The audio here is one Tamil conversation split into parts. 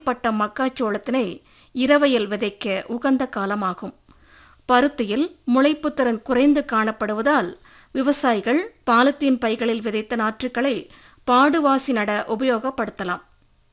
பட்ட மக்காச்சோளத்தினை இரவையில் விதைக்க உகந்த காலமாகும். பருத்தியில் முளைப்புத்திறன் குறைந்து காணப்படுவதால் விவசாயிகள் பாலித்தீன் பைகளில் விதைத்த நாற்றுக்களை பாடுவாசி நட உபயோகப்படுத்தலாம்.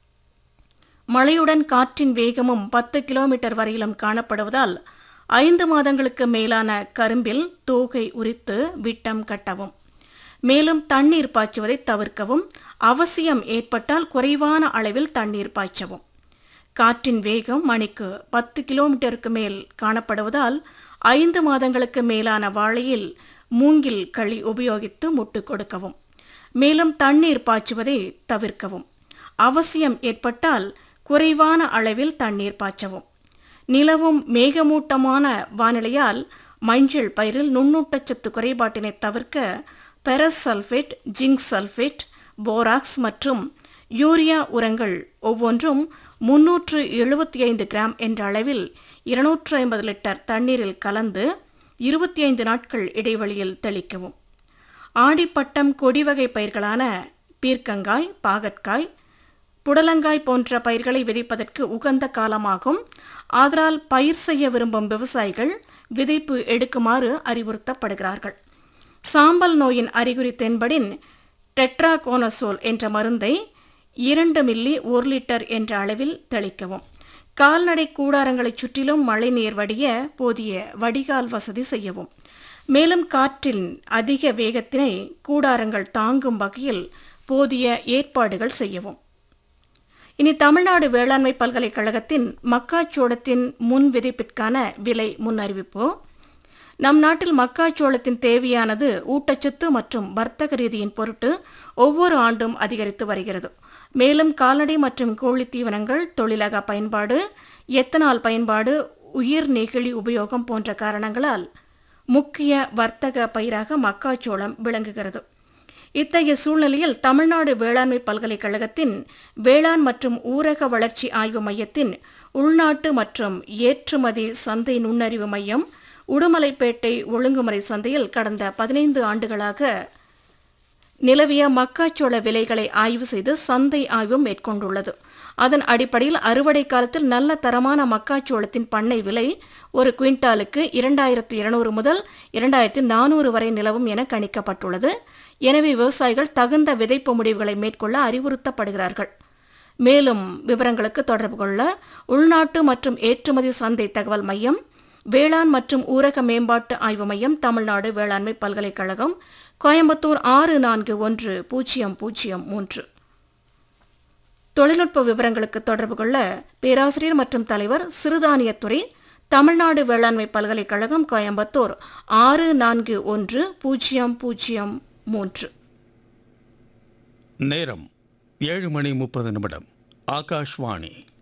மழையுடன் காற்றின் வேகமும் 10 கிலோமீட்டர் வரையிலும் காணப்படுவதால் 5 மாதங்களுக்கு மேலான கரும்பில் தோகை உரித்து விட்டம் கட்டவும். மேலும் தண்ணீர் பாய்ச்சுவதை தவிர்க்கவும். அவசியம் ஏற்பட்டால் குறைவான அளவில் தண்ணீர் பாய்ச்சவும். காற்றின் வேகம் மணிக்கு 10 கிலோமீட்டருக்கு மேல் காணப்படுவதால் 5 மாதங்களுக்கு மேலான வாழையில் மூங்கில் களி உபயோகித்து முட்டு கொடுக்கவும். மேலும் தண்ணீர் பாய்ச்சுவதை தவிர்க்கவும். அவசியம் ஏற்பட்டால் குறைவான அளவில் தண்ணீர் பாய்ச்சவும். நிலவும் மேகமூட்டமான வானிலையால் மஞ்சள் பயிரில் நுண்ணூட்டச்சத்து குறைபாட்டினை தவிர்க்க ferrous sulphate, zinc sulphate, borax மற்றும் யூரியா உரங்கள் ஒவ்வொன்றும் 375 கிராம் என்ற அளவில் 250 லிட்டர் தண்ணீரில் கலந்து 25 நாட்கள் இடைவெளியில் தெளிக்கவும். ஆடிப்பட்டம் கொடிவகை பயிர்களான பீர்க்கங்காய், பாகற்காய், புடலங்காய் போன்ற பயிர்களை விதைப்பதற்கு உகந்த காலமாகும். ஆதலால் பயிர் செய்ய விரும்பும் விவசாயிகள் விதைப்பு எடுக்குமாறு அறிவுறுத்தப்படுகிறார்கள். சாம்பல் நோயின் அறிகுறி தென்படின் டெட்ராகோனசோல் என்ற மருந்தை 2 மில்லி 1 லிட்டர் என்ற அளவில் தெளிக்கவும். கால்நடை கூடாரங்களைச் சுற்றிலும் மழைநீர் வடிய போதிய வடிகால் வசதி செய்யவும். மேலும் காற்றின் அதிக வேகத்தினை கூடாரங்கள் தாங்கும் வகையில் போதிய ஏற்பாடுகள் செய்யவும். இனி தமிழ்நாடு வேளாண்மை பல்கலைக்கழகத்தின் மக்காச்சோளத்தின் முன் விதைப்பிற்கான விலை முன்னறிவிப்பு. நம் நாட்டில் மக்காச்சோளத்தின் தேவையானது ஊட்டச்சத்து மற்றும் வர்த்தக ரீதியின் பொருட்டு ஒவ்வொரு ஆண்டும் அதிகரித்து வருகிறது. மேலும் கால்நடை மற்றும் கோழி தீவனங்கள், தொழிலக பயன்பாடு, எத்தனால் பயன்பாடு, உயிர் நெகிழி உபயோகம் போன்ற காரணங்களால் முக்கிய வர்த்தக பயிராக மக்காச்சோளம் விளங்குகிறது. இத்தகைய சூழ்நிலையில் தமிழ்நாடு வேளாண்மை பல்கலைக்கழகத்தின் வேளாண் மற்றும் ஊரக வளர்ச்சி ஆய்வு மையத்தின் உள்நாட்டு மற்றும் ஏற்றுமதி சந்தை நுண்ணறிவு மையம் உடுமலைப்பேட்டை ஒழுங்குமுறை சந்தையில் கடந்த 15 ஆண்டுகளாக நிலவிய மக்காச்சோள விலைகளை ஆய்வு செய்து சந்தை ஆய்வு மேற்கொண்டுள்ளது. அதன் அடிப்படையில் அறுவடை காலத்தில் நல்ல தரமான மக்காச்சோளத்தின் பண்ணை விலை ஒரு குவிண்டாலுக்கு 2200 முதல் 2400 வரை நிலவும் என கணிக்கப்பட்டுள்ளது. எனவே விவசாயிகள் தகுந்த விதைப்பு முடிவுகளை மேற்கொள்ள அறிவுறுத்தப்படுகிறார்கள். மேலும் விவரங்களுக்கு தொடர்பு கொள்ள உள்நாட்டு மற்றும் ஏற்றுமதி சந்தை தகவல் மையம், வேளாண் மற்றும் ஊரக மேம்பாட்டு ஆய்வு மையம், தமிழ்நாடு வேளாண்மை பல்கலைக்கழகம், கோயம்புத்தூர் 641003. தொழில்நுட்ப விவரங்களுக்கு தொடர்பு கொள்ள பேராசிரியர் மற்றும் தலைவர், சிறுதானியத்துறை, தமிழ்நாடு வேளாண்மை பல்கலைக்கழகம், கோயம்புத்தூர் 641003. நேரம் 7:30. ஆகாஷ்வாணி.